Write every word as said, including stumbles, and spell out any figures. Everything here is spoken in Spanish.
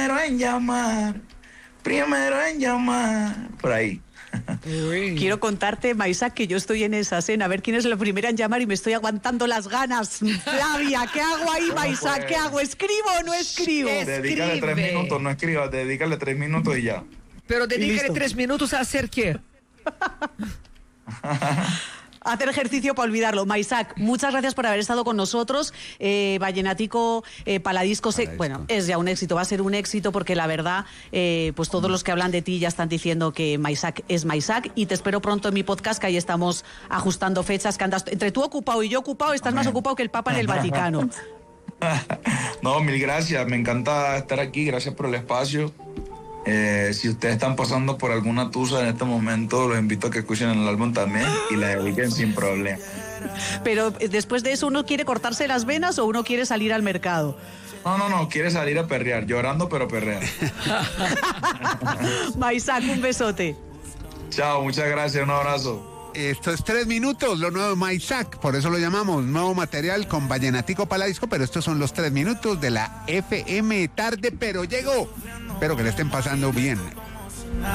en llamar, primero en llamar, por ahí. Uy. Quiero contarte, Maisak, que yo estoy en esa cena, a ver quién es la primera en llamar y me estoy aguantando las ganas. Flavia, ¿qué hago ahí, Maisak? pues. ¿Qué hago? ¿Escribo o no escribo? Es- Dedícale tres Escribe. minutos, no escribas, dedícale tres minutos y ya. Pero dedícale Listo. tres minutos a hacer qué. Hacer ejercicio para olvidarlo. Maisak, muchas gracias por haber estado con nosotros. Eh, Vallenatico, eh, Paladisco, se- Paladisco. bueno, es ya un éxito, va a ser un éxito porque la verdad, eh, pues todos los que hablan de ti ya están diciendo que Maisak es Maisak y te espero pronto en mi podcast, que ahí estamos ajustando fechas, que andas entre tú ocupado y yo ocupado, estás más Amén. ocupado que el Papa en el Vaticano. No, mil gracias, me encanta estar aquí, gracias por el espacio. Eh, si ustedes están pasando por alguna tusa en este momento, los invito a que escuchen el álbum también y la dediquen sin problema. Pero eh, después de eso, ¿uno quiere cortarse las venas o uno quiere salir al mercado? No, no, no, quiere salir a perrear, llorando pero perrear. Maisak, un besote. Chao, muchas gracias, un abrazo. Esto es tres minutos, lo nuevo de Maisak, por eso lo llamamos nuevo material con Vallenatico Paladisco, pero estos son los tres minutos de la F M tarde, pero llegó. Espero que le estén pasando bien.